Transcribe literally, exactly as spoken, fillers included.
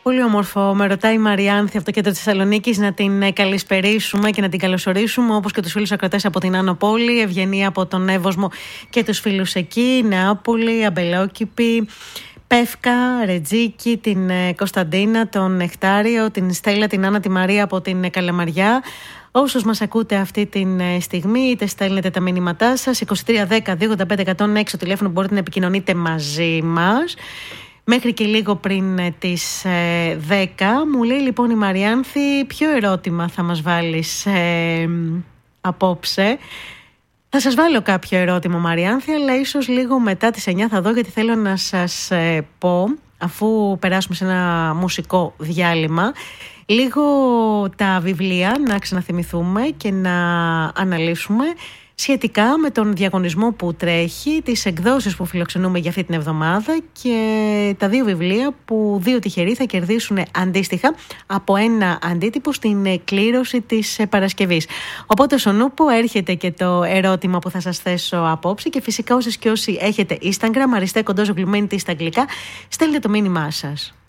Πολύ όμορφο. Με ρωτάει η Μαριάνθη από το κέντρο της Θεσσαλονίκης να την καλησπερίσουμε και να την καλωσορίσουμε, όπως και τους φίλους ακροατές από την Άνω Πόλη, Ευγενία από τον Εύωσμο και τους φίλους εκεί, Νεάπολη, Αμπελόκηπη, Πεύκα, Ρετζίκη, την Κωνσταντίνα, τον Νεκτάριο, την Στέλλα, την Άννα, τη Μαρία από την Καλαμαριά. Όσους μας ακούτε αυτή τη στιγμή, είτε στέλνετε τα μηνύματά σας, είκοσι τρία δέκα δύο ογδόντα πέντε εκατόν έξι το τηλέφωνο που μπορείτε να επικοινωνείτε μαζί μας. Μέχρι και λίγο πριν τις ε, δέκα. Μου λέει λοιπόν η Μαριάνθη, ποιο ερώτημα θα μας βάλεις ε, απόψε. Θα σας βάλω κάποιο ερώτημα, Μαριάνθη, αλλά ίσως λίγο μετά τις εννιά θα δω, γιατί θέλω να σας ε, πω, αφού περάσουμε σε ένα μουσικό διάλειμμα, λίγο τα βιβλία να ξαναθυμηθούμε και να αναλύσουμε σχετικά με τον διαγωνισμό που τρέχει, τις εκδόσεις που φιλοξενούμε για αυτή την εβδομάδα και τα δύο βιβλία που δύο τυχεροί θα κερδίσουν αντίστοιχα από ένα αντίτυπο στην κλήρωση της Παρασκευής. Οπότε στον Νούπο έρχεται και το ερώτημα που θα σας θέσω απόψε και φυσικά όσες και όσοι έχετε Instagram, Αριστέ Κοντόζογλου μένετε στα αγγλικά, στέλνετε το μήνυμά σας.